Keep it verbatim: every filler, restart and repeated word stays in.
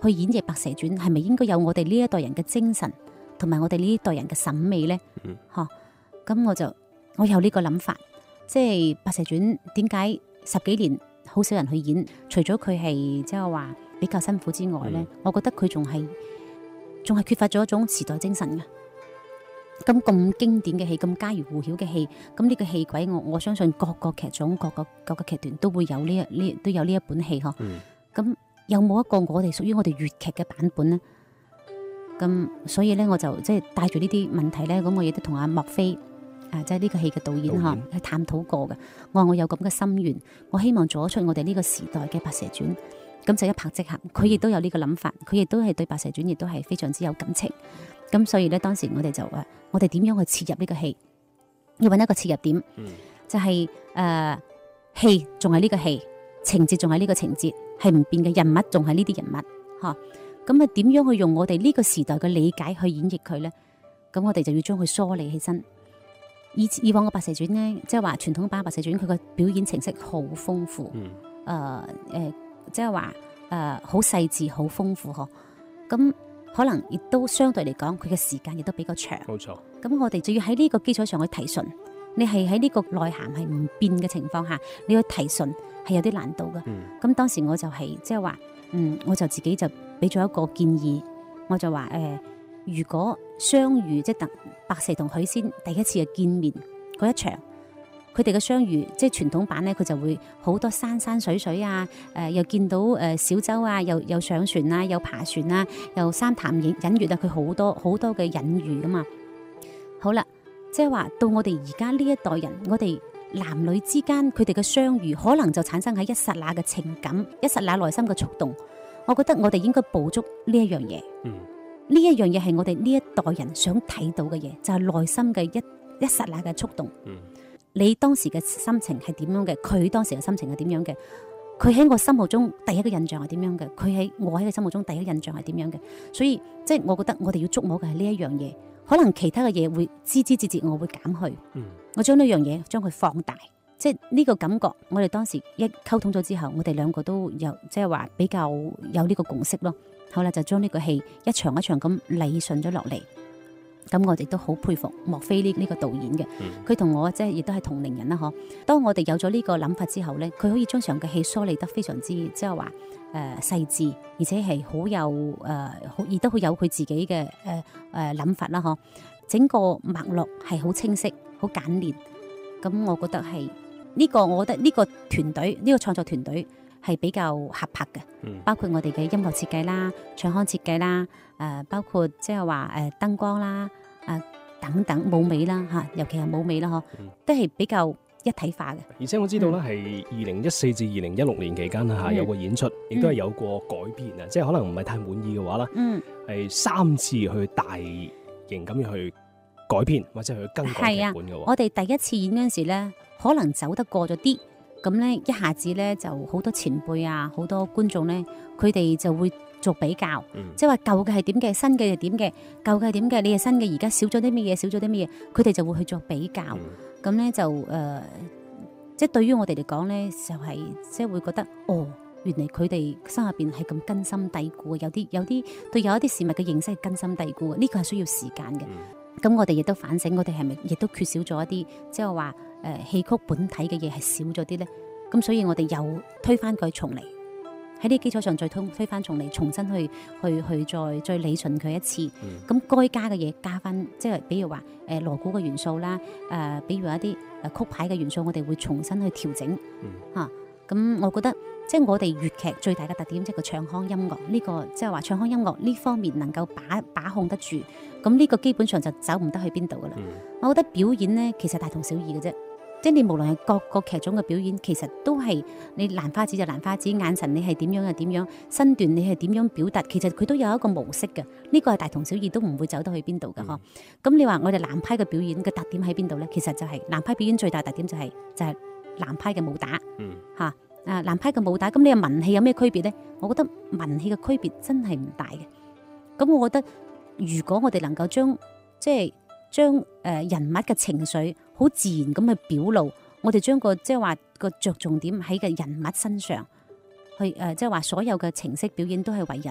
去演繹《白蛇傳》，係咪應該有我哋呢一代人嘅精神，同埋我哋呢一代人嘅審美咧？ 嗯， 嗬，咁我就我有呢個諗法，即係《白蛇傳》點解十幾年好少人去演？除咗佢係即係話比較辛苦之外咧，嗯、我覺得佢仲係仲係缺乏咗一種時代精神嘅。咁咁經典嘅戲，咁家喻戶曉嘅戲，咁呢個戲軌，我我相信各個劇種、各個各個劇團都會有呢一呢都有呢一本戲嗬。咁、嗯、有冇一個我哋屬於我哋粵劇嘅版本呢？咁所以咧，我就即係帶住呢啲問題咧，咁我亦都同阿莫非啊，即係呢個戲嘅導演嗬，去探討過嘅。我話我有咁嘅心願，我希望做得出我哋呢個時代嘅《白蛇傳》，咁就一拍即合。佢亦都有呢個諗法，佢亦都係對《白蛇傳》亦都係非常之有感情。咁所以咧，當時我哋就話，我哋點樣去切入呢個戲？要揾一個切入點，嗯、就係誒戲仲係呢個戲，情節仲係呢個情節，係唔變嘅，人物仲係呢啲人物，吓咁啊？點樣去用我哋呢個時代嘅理解去演繹佢咧？咁我哋就要將佢梳理起身。以以往嘅《白蛇傳》咧，即係話傳統版《白蛇傳》，佢個表演程式好豐富，誒誒、嗯呃呃，即係話誒好細緻、好豐富嗬。咁可能亦都相對嚟講，佢嘅時間亦都比較長。冇錯。咁我哋就要喺呢個基礎上去提純。你係喺呢個內涵係唔變嘅情況下，你去提純係有啲難度嘅。咁、嗯、當時我就係即係話，嗯，我就自己就俾咗一個建議，我就話誒、呃，如果相遇即係白蛇同許仙第一次嘅見面嗰一場。佢哋嘅相遇，即係傳統版咧，佢就會好多山山水水啊，誒、呃、又見到誒、呃、小舟啊，又又上船啊，又爬船啊，又三潭隱隱喻啊，佢好多好多嘅隱喻噶嘛。好啦，即係話到我哋而家呢一代人，我哋男女之間佢哋嘅相遇，可能就產生喺一剎那嘅情感，一剎那內心嘅觸動。我覺得我哋應該捕捉呢一樣嘢。嗯，呢一樣嘢係我哋呢一代人想睇到嘅嘢，就係、是、內心嘅一一剎那嘅觸動。嗯。你當時嘅心情係點樣嘅？佢當時嘅心情係點樣嘅？佢喺我心目中第一個印象係點樣嘅？佢喺我喺佢心目中第一個印象係點樣嘅？所以即係、就是、我覺得我哋要捉摸嘅係呢一樣嘢，可能其他嘅嘢會枝枝節節我會減去，嗯、我將呢樣嘢將佢放大，即係呢個感覺。我哋當時一溝通咗之後，我哋兩個都有即係話比較有呢個共識咯。好啦，就將呢個戲一場一場咁理順咗落嚟。咁我哋都好佩服莫非呢呢個導演嘅，佢同、嗯、我即係亦都係同齡人啦嗬。當我哋有咗呢個諗法之後咧，佢可以將場嘅戲梳理得非常之即係話誒細緻，而且係好有誒好亦都好有佢自己嘅誒誒諗法啦嗬。整個脈絡係好清晰、好簡練。咁我覺得係呢、呢個，我覺得呢個團隊呢、呢個創作團隊係比較合拍嘅，嗯、包括我哋嘅音樂設計啦、唱腔設計啦，誒、呃、包括即係話誒燈光啦。誒、啊，等等舞美啦吓，尤其係舞美啦嗬，嗯、都係比較一體化嘅。而且我知道咧，係二零一四至二零一六年期間吓，嗯、有個演出，亦都係有過改編啊，嗯、即係可能唔係太滿意嘅話啦，係、嗯、三次去大型咁樣去改編或者去更改劇本嘅。 我哋第一次演嗰陣時咧，可能走得過咗啲，咁咧一下子咧就好多前輩啊，好多觀眾咧，佢哋就會做比較，嗯、即係話舊嘅係點嘅，新嘅係點嘅，舊嘅係點嘅，你係新嘅，而家少咗啲乜嘢，少咗啲乜嘢，佢哋就會去做比較，咁咧、嗯、就誒、呃，即係對於我哋嚟講咧，就係、是、即係會覺得，哦，原來佢哋心入邊係咁根深蒂固，有啲有啲對有一啲事物嘅認識係根深蒂固，呢、這個係需要時間嘅。咁、嗯、我哋亦都反省，我哋係咪亦都缺少咗一啲，即係話誒戲曲本體嘅嘢係少咗啲咧？咁所以我哋又推翻佢重嚟。喺呢個基礎上再推推翻重嚟，重新去去去再再理順佢一次。咁該、嗯、加嘅嘢加翻，即係比如話誒鑼鼓嘅元素啦，誒、呃、比如話一啲誒曲牌嘅元素，我哋會重新去調整。嚇、嗯，咁、啊、我覺得即係我哋粵劇最大嘅特點，即係個唱腔音樂呢、呢個，即係話唱腔音樂呢方面能夠把把控得住，咁呢個基本上就走唔得去邊度噶啦。嗯、我覺得表演咧其實大同小異嘅啫。即係你無論係各個劇種嘅表演，其實都係你蘭花指就蘭花指，眼神你係點樣就點樣，身段你係點樣表達，其實佢都有一個模式嘅。呢、這個係大同小異，都唔會走得去邊度嘅嗬。咁、嗯、你話我哋南派嘅表演嘅特點喺邊度咧？其實就係、是、南派表演最大特點就係、是、就係、是、南派嘅武打。嗯。吓啊，南派嘅武打，咁你話文戲有咩區別咧？我覺得文戲嘅區別真係唔大嘅。咁我覺得如果我哋能夠將即係將誒人物嘅情緒好自然咁去表露，我哋將個即係話個着重點喺個人物身上去誒，即係話所有嘅情式表演都係為人